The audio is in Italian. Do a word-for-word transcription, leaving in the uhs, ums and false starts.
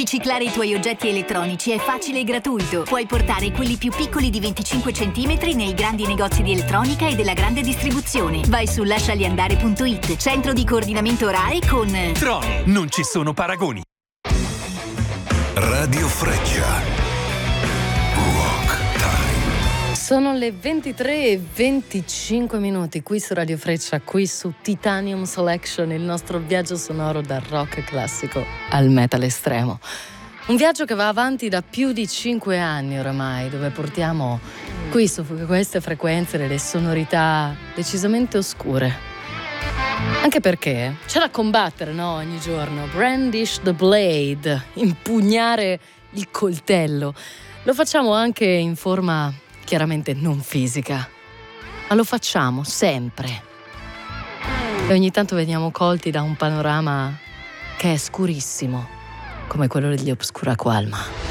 Riciclare i tuoi oggetti elettronici è facile e gratuito. Puoi portare quelli più piccoli di venticinque centimetri nei grandi negozi di elettronica e della grande distribuzione. Vai su lascialiandare punto it, centro di coordinamento R A E con Troni, non ci sono paragoni. Radio Freccia. Sono le ventitré e venticinque minuti qui su Radio Freccia, qui su Titanium Selection, il nostro viaggio sonoro dal rock classico al metal estremo. Un viaggio che va avanti da più di cinque anni oramai, dove portiamo qui su queste frequenze delle sonorità decisamente oscure. Anche perché c'è da combattere, no? Ogni giorno. Brandish the blade, impugnare il coltello. Lo facciamo anche in forma chiaramente non fisica, ma lo facciamo sempre. E ogni tanto veniamo colti da un panorama che è scurissimo, come quello degli Obscura Qualma.